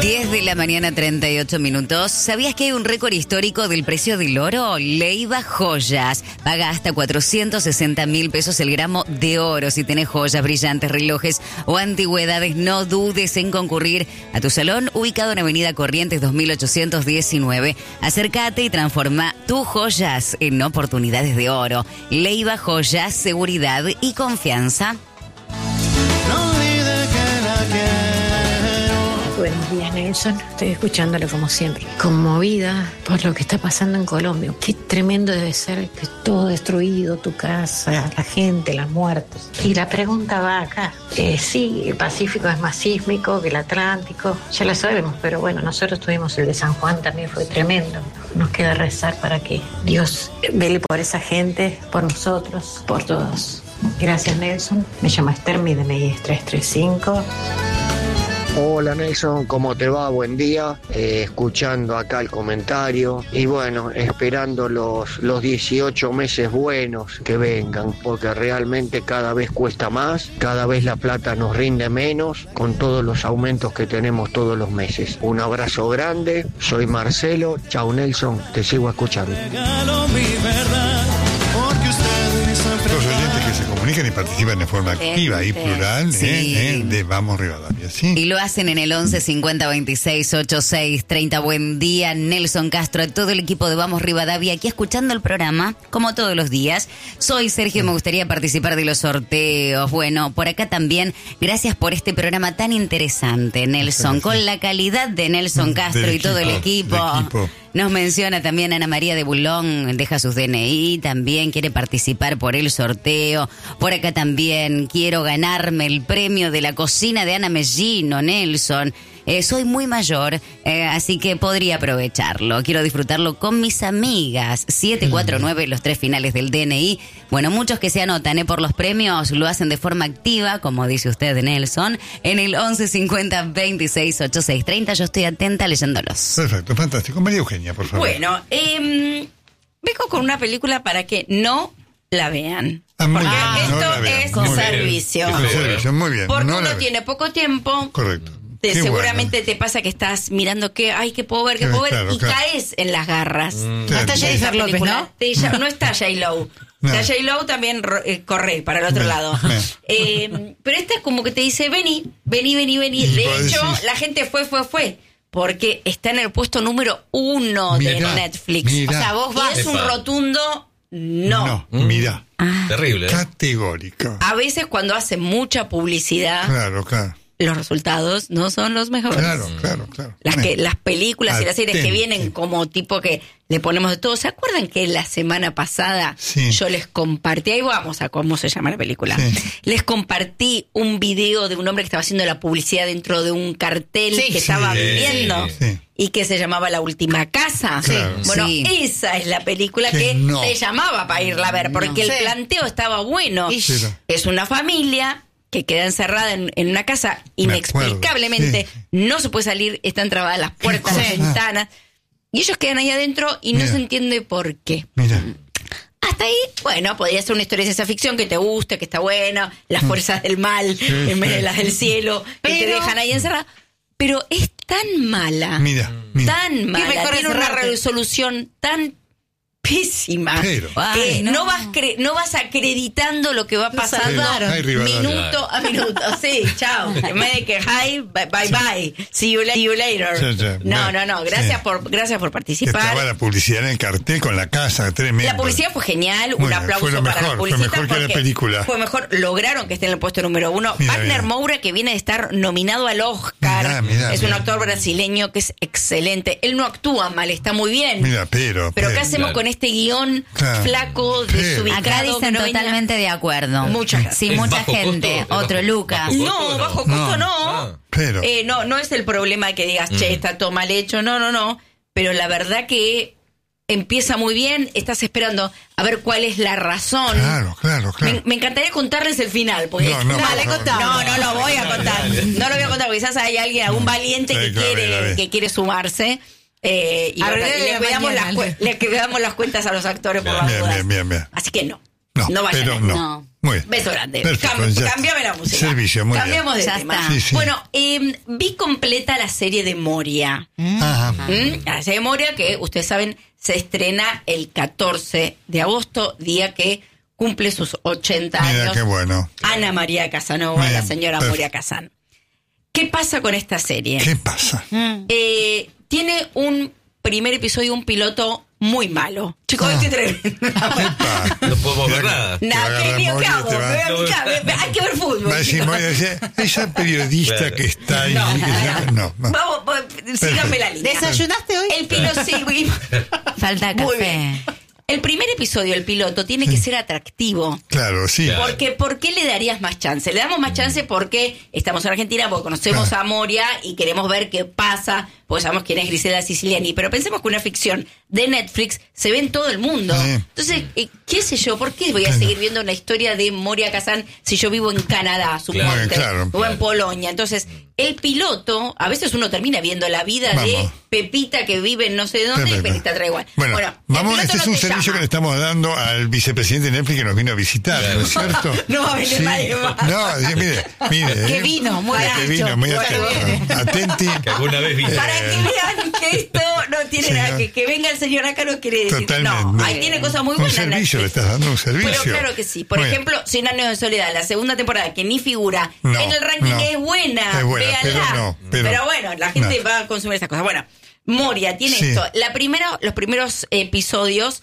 10 de la mañana, 38 minutos. ¿Sabías que hay un récord histórico del precio del oro? Leiva Joyas paga hasta 460.000 pesos el gramo de oro. Si tenés joyas, brillantes, relojes o antigüedades, no dudes en concurrir a tu salón ubicado en Avenida Corrientes 2819. Acércate y transforma tus joyas en oportunidades de oro. Leiva Joyas, seguridad y confianza. Buenos días, Nelson. Estoy escuchándolo como siempre. Conmovida por lo que está pasando en Colombia. Qué tremendo debe ser que todo destruido, tu casa, la gente, las muertes. Y la pregunta va acá. Sí, el Pacífico es más sísmico que el Atlántico. Ya lo sabemos, pero bueno, nosotros tuvimos el de San Juan, también fue tremendo. Nos queda rezar para que Dios vele por esa gente, por nosotros, por todos. Gracias, Nelson. Me llamo Esther, mi DNI es 335. Hola Nelson, ¿cómo te va? Buen día. Escuchando acá el comentario y bueno, esperando los 18 meses buenos que vengan, porque realmente cada vez cuesta más, cada vez la plata nos rinde menos con todos los aumentos que tenemos todos los meses. Un abrazo grande, soy Marcelo, chau Nelson, te sigo escuchando. Los oyentes que se comunican y participan de forma activa y plural, sí. De Vamos Rivadavia, ¿sí? Y lo hacen en el 11 50 26 86 30. Buen día, Nelson Castro, a todo el equipo de Vamos Rivadavia, aquí escuchando el programa, como todos los días. Soy Sergio, me gustaría participar de los sorteos. Bueno, por acá también, gracias por este programa tan interesante, Nelson, con la calidad de Nelson Castro y todo el equipo. Nos menciona también Ana María de Bulón, deja sus DNI, también quiere participar por el sorteo. Por acá también quiero ganarme el premio de la cocina de Ana Mellino, Nelson. Soy muy mayor, así que podría aprovecharlo. Quiero disfrutarlo con mis amigas. 749, los 3 finales del DNI. Bueno, muchos que se anotan por los premios lo hacen de forma activa, como dice usted, Nelson, en el 11 50 26 86 30. Yo estoy atenta leyéndolos. Perfecto, fantástico. María Eugenia, por favor. Bueno, vengo con una película para que no la vean. Porque esto es con servicio. Muy bien. Porque uno tiene poco tiempo. Correcto. Seguramente te pasa que estás mirando qué puedo ver, y caes en las garras. No está Jennifer López, ¿no? No está J-Lo. Está J-Lo también corre para el otro lado. Pero esta es como que te dice, vení. De hecho, la gente fue. Porque está en el puesto número 1 de Netflix. O sea, vos vas. Es un rotundo no. Mira. Terrible. Categórico. A veces cuando hacen mucha publicidad. Claro. Los resultados no son los mejores. Claro. Las películas y las series que vienen como tipo que le ponemos de todo. ¿Se acuerdan que la semana pasada yo les compartí? Ahí vamos a cómo se llama la película. Les compartí un video de un hombre que estaba haciendo la publicidad dentro de un cartel que estaba vendiendo y que se llamaba La Última Casa. Bueno, esa es la película que te llamaba para irla a ver, porque el planteo estaba bueno. Es una familia que queda encerrada en una casa inexplicablemente, no se puede salir, están trabadas las puertas, las ventanas, y ellos quedan ahí adentro y no se entiende por qué. Hasta ahí, bueno, podría ser una historia de ciencia ficción que te guste, que está buena, las fuerzas del mal en vez de las del cielo, que te dejan ahí encerrada, pero es tan mala, tan mala, tiene una resolución tan pésima, que no vas acreditando lo que va pasando minuto a minuto. Sí, chao. En vez de que bye, see you later. No. Gracias por participar. Estaba la publicidad en el cartel con la casa, tremendo. La publicidad fue genial, un aplauso para la publicidad. Fue mejor que la película. Fue mejor, lograron que esté en el puesto número 1. Wagner Moura, que viene de estar nominado al Oscar. Es un actor brasileño que es excelente. Él no actúa mal, está muy bien. Pero ¿qué hacemos con este guión flaco, desubicado? Acá dicen totalmente de acuerdo. Mucha gente. Otro Lucas. No, bajo costo no. No es el problema que digas, está todo mal hecho. No. Pero la verdad que empieza muy bien, estás esperando a ver cuál es la razón. Claro. Me encantaría contarles el final, porque no lo voy a contar. No lo voy a contar, porque quizás hay alguien, algún valiente que quiere sumarse. Y le cuidamos las cuentas a los actores por la duda. Bien. Así que no. No vayan. Pero no. Muy bien. Beso grande. Perfecto, Cambiame la música. Servicio, muy Cambiamos bien. de tema. Sí. Bueno, vi completa la serie de Moria. Ajá. La serie de Moria, que ustedes saben, se estrena el 14 de agosto, día que cumple sus 80 Mira, años. qué bueno. Ana María Casanova, Bien, la señora perfecto. Moria Kazan. ¿Qué pasa con esta serie? ¿Qué pasa? Tiene un primer episodio, un piloto muy malo. Chicos, estoy tremendo. No podemos ver nada. Nada, ¿qué hago? Hay que ver fútbol. Va a decir, chicos. esa periodista Claro. que está ahí. No. Vamos, síganme la línea. ¿Desayunaste hoy? El piloto, sí. Falta Muy café. bien. El primer episodio, el piloto, tiene que ser atractivo. Claro, sí. Claro. Porque, ¿por qué le darías más chance? Le damos más chance porque estamos en Argentina, porque conocemos a Moria y queremos ver qué pasa, porque sabemos quién es Griselda Siciliani. Pero pensemos que una ficción de Netflix se ve en todo el mundo. Sí. Entonces, qué sé yo, ¿por qué voy a seguir viendo la historia de Moria Kazan si yo vivo en Canadá, suponte, Claro. o en Polonia? Entonces, el piloto, a veces uno termina viendo la vida de Vamos. Pepita que vive en no sé dónde, Perfecto. pero está trae igual. Bueno, el vamos, piloto este no es un te servicio llama. que le estamos dando al vicepresidente de Netflix que nos vino a visitar, ¿no es cierto? No va a venir nadie más. No, dice, mire. Que vino, muy Que ancho. vino, muy Bueno, atento. Atenti. Que alguna vez viste. Para que vean que esto no tiene Sí, nada, ¿no? que venga el señor acá no quiere decir. Totalmente. No, ahí tiene cosas muy Un buenas. servicio, le Netflix. estás dando un servicio. Pero claro que sí. Por Muy bien. ejemplo, 100 años de soledad, la segunda temporada, que ni figura No, en el ranking, no. es buena. Es buena, Véanla. pero bueno, la gente no. va a consumir esas cosas. Bueno, Moria tiene Sí. esto. Los primeros episodios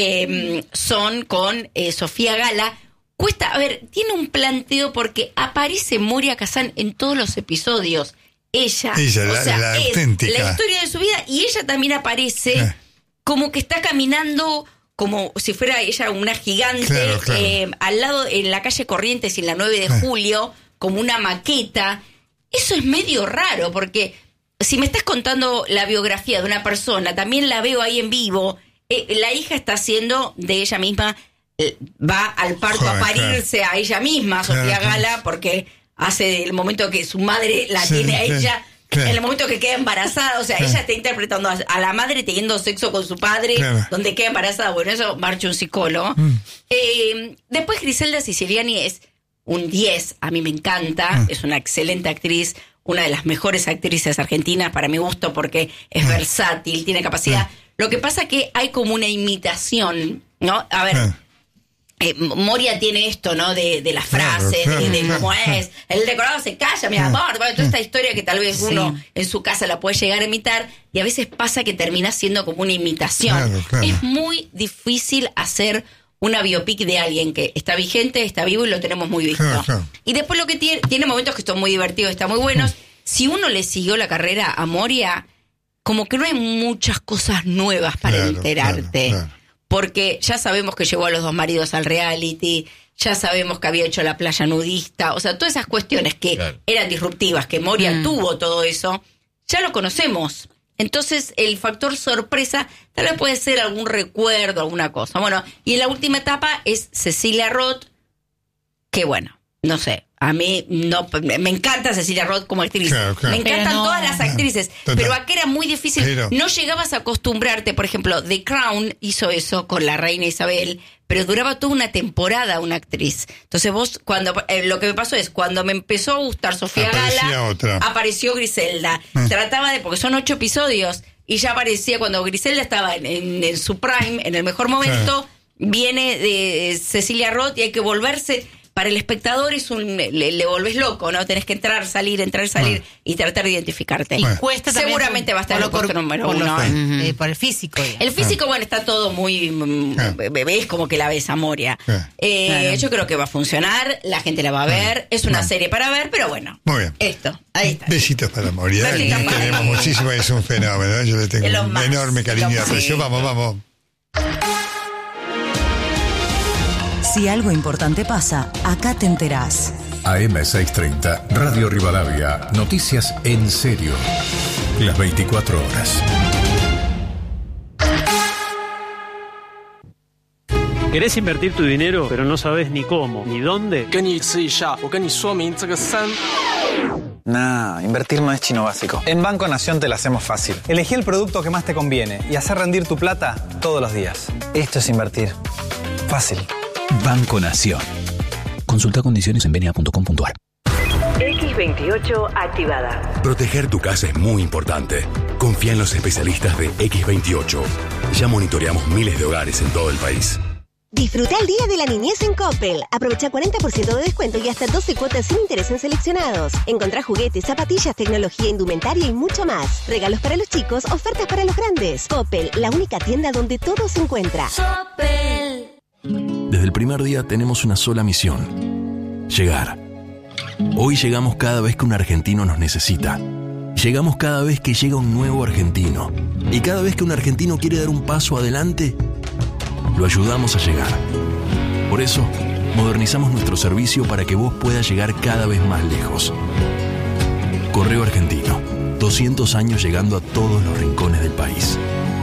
son con Sofía Gala. A ver, tiene un planteo porque aparece Moria Kazan en todos los episodios. Ella, la es auténtica. la historia de su vida, y ella también aparece como que está caminando como si fuera ella una gigante, Claro. al lado en la calle Corrientes y en la 9 de julio, como una maqueta. Eso es medio raro, porque si me estás contando la biografía de una persona, también la veo ahí en vivo. La hija está haciendo de ella misma, va al parto a parirse a ella misma, Sofía Gala, porque hace el momento que su madre la tiene a ella, en el momento que queda embarazada, o sea, ella está interpretando a la madre teniendo sexo con su padre, donde queda embarazada. Bueno, eso marcha un psicólogo. Después Griselda Siciliani es un 10, a mí me encanta, es una excelente actriz, una de las mejores actrices argentinas para mi gusto, porque es versátil, tiene capacidad. Lo que pasa que hay como una imitación, ¿no? A ver, Moria tiene esto, ¿no? De las frases, de cómo es. El decorado se calla, mi amor. Bueno, toda esta historia que tal vez uno en su casa la puede llegar a imitar, y a veces pasa que termina siendo como una imitación. Claro. Es muy difícil hacer una biopic de alguien que está vigente, está vivo y lo tenemos muy visto. Claro. Y después lo que tiene momentos que son muy divertidos, están muy buenos. Si uno le siguió la carrera a Moria, como que no hay muchas cosas nuevas para enterarte. Claro. Porque ya sabemos que llevó a los dos maridos al reality, ya sabemos que había hecho la playa nudista, o sea, todas esas cuestiones que eran disruptivas, que Moria tuvo todo eso, ya lo conocemos. Entonces, el factor sorpresa tal vez puede ser algún recuerdo, alguna cosa. Bueno, y en la última etapa es Cecilia Roth, que bueno, no sé, a mí no me encanta Cecilia Roth como actriz. Claro. Me encantan todas las actrices, Total. pero acá era muy difícil. No llegabas a acostumbrarte, por ejemplo, The Crown hizo eso con la reina Isabel, pero duraba toda una temporada una actriz. Entonces vos, cuando lo que me pasó es, cuando me empezó a gustar Sofía Gala, apareció Griselda. Trataba porque son 8 episodios, y ya aparecía cuando Griselda estaba en su prime, en el mejor momento, viene de Cecilia Roth, y hay que volverse. Para el espectador es le volvés loco, ¿no? Tenés que entrar, salir, y tratar de identificarte. Y cuesta también. Seguramente va a estar en el puesto número 1. Por el físico. El físico, bueno, está todo muy... Es como que la ves a Moria. Yo creo que va a funcionar, la gente la va a ver, es una serie para ver, pero bueno. Muy bien. Esto, ahí está. Besitos para Moria. Besitos Aquí para tenemos Moria. muchísimo, es un fenómeno. Yo le tengo Es lo un más, enorme cariño y lo más. aprecio. Vamos. Si algo importante pasa, acá te enterás. AM630, Radio Rivadavia, noticias en serio. Las 24 horas. ¿Querés invertir tu dinero, pero no sabes ni cómo, ni dónde? Nah, invertir no es chino básico. En Banco Nación te la hacemos fácil. Elegí el producto que más te conviene y hacer rendir tu plata todos los días. Esto es invertir. Fácil. Banco Nación. Consulta condiciones en bna.com.ar. X28 activada. Proteger tu casa es muy importante. Confía en los especialistas de X28. Ya monitoreamos miles de hogares en todo el país. Disfruta el Día de la Niñez en Coppel. Aprovecha 40% de descuento y hasta 12 cuotas sin interés en seleccionados. Encontrá juguetes, zapatillas, tecnología, indumentaria y mucho más. Regalos para los chicos, ofertas para los grandes. Coppel, la única tienda donde todo se encuentra. Coppel. Desde el primer día tenemos una sola misión: llegar. Hoy llegamos cada vez que un argentino nos necesita. Llegamos cada vez que llega un nuevo argentino. Y cada vez que un argentino quiere dar un paso adelante, lo ayudamos a llegar. Por eso, modernizamos nuestro servicio para que vos puedas llegar cada vez más lejos. Correo Argentino. 200 años llegando a todos los rincones del país.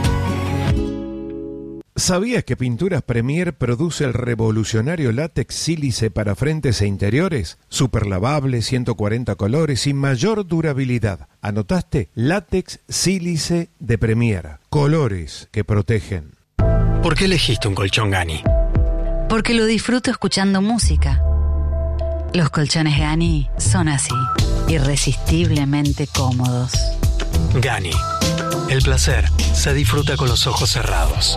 ¿Sabías que Pinturas Premier produce el revolucionario látex sílice para frentes e interiores? Super lavable, 140 colores y mayor durabilidad. ¿Anotaste? Látex sílice de Premier. Colores que protegen. ¿Por qué elegiste un colchón Gani? Porque lo disfruto escuchando música. Los colchones Gani son así, irresistiblemente cómodos. Gani. El placer se disfruta con los ojos cerrados.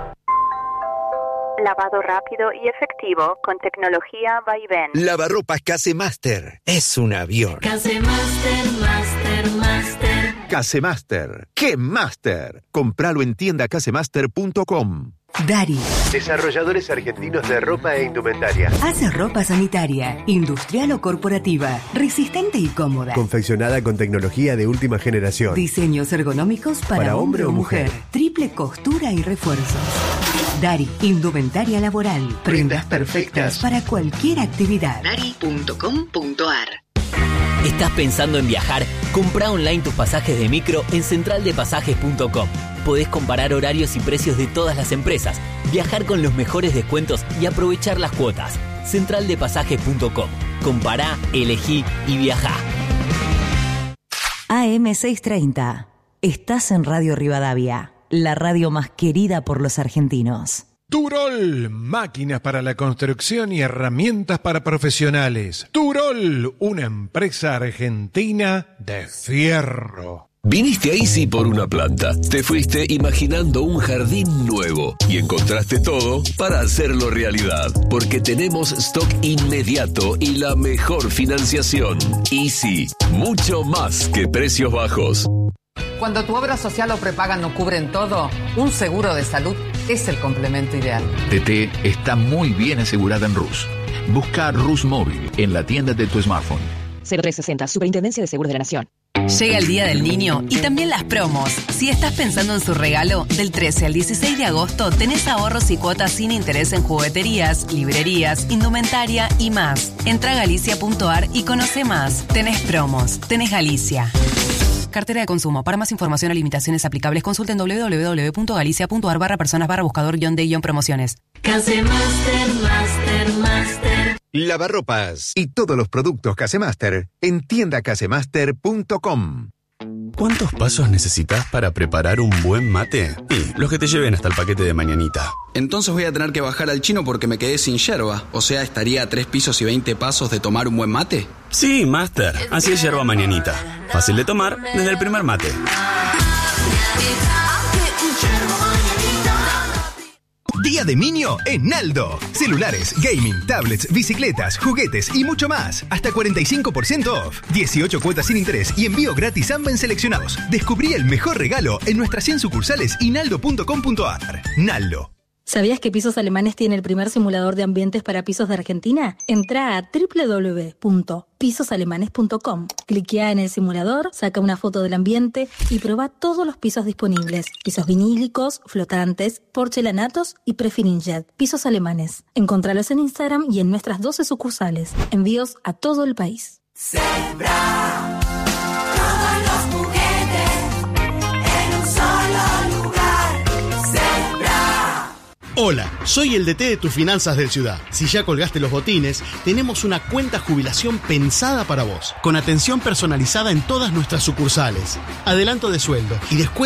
Lavado rápido y efectivo con tecnología Vaivén. Lavarropas Casemaster. Es un avión. Casemaster, Master. Casemaster. ¡Qué Master! Compralo en tiendacasemaster.com. Dari. Desarrolladores argentinos de ropa e indumentaria. Hace ropa sanitaria, industrial o corporativa, resistente y cómoda. Confeccionada con tecnología de última generación. Diseños ergonómicos para hombre o mujer. Triple costura y refuerzos. Dari, indumentaria laboral. Prendas perfectas para cualquier actividad. Dari.com.ar. ¿Estás pensando en viajar? Comprá online tus pasajes de micro en centraldepasajes.com. Podés comparar horarios y precios de todas las empresas, viajar con los mejores descuentos y aprovechar las cuotas. Centraldepasajes.com. Compará, elegí y viajá. AM630. Estás en Radio Rivadavia, la radio más querida por los argentinos. Turol, máquinas para la construcción y herramientas para profesionales. Turol, una empresa argentina de fierro. Viniste a Easy por una planta. Te fuiste imaginando un jardín nuevo y encontraste todo para hacerlo realidad. Porque tenemos stock inmediato y la mejor financiación. Easy, mucho más que precios bajos. Cuando tu obra social o prepaga no cubren todo, un seguro de salud es el complemento ideal. TT está muy bien asegurada en RUS. Busca RUS Móvil en la tienda de tu smartphone. 0360, Superintendencia de Seguros de la Nación. Llega el Día del Niño y también las promos. Si estás pensando en su regalo, del 13 al 16 de agosto tenés ahorros y cuotas sin interés en jugueterías, librerías, indumentaria y más. Entra a galicia.ar y conoce más. Tenés promos. Tenés Galicia. Cartera de consumo. Para más información o limitaciones aplicables, consulten www.galicia.ar/personas/buscador-de-promociones. Casemaster, Master. Lavarropas y todos los productos Casemaster en tiendacasemaster.com. ¿Cuántos pasos necesitas para preparar un buen mate? Y los que te lleven hasta el paquete de mañanita. Entonces voy a tener que bajar al chino porque me quedé sin yerba. O sea, ¿estaría a 3 pisos y 20 pasos de tomar un buen mate? Sí, Master. Así es yerba mañanita. Fácil de tomar desde el primer mate. Día de Niño en Naldo. Celulares, gaming, tablets, bicicletas, juguetes y mucho más. Hasta 45% off. 18 cuotas sin interés y envío gratis a en seleccionados. Descubrí el mejor regalo en nuestras 100 sucursales y naldo.com.ar. Naldo. ¿Sabías que Pisos Alemanes tiene el primer simulador de ambientes para pisos de Argentina? Entrá a www.pisosalemanes.com. Cliquea en el simulador, saca una foto del ambiente y probá todos los pisos disponibles. Pisos vinílicos, flotantes, porcelanatos y prefirinjet. Pisos Alemanes. Encontralos en Instagram y en nuestras 12 sucursales. Envíos a todo el país. Sembra todos los juguetes en un solo lugar. Sembra. Hola, soy el DT de tus finanzas del Ciudad. Si ya colgaste los botines, tenemos una cuenta jubilación pensada para vos, con atención personalizada en todas nuestras sucursales, adelanto de sueldo y descuento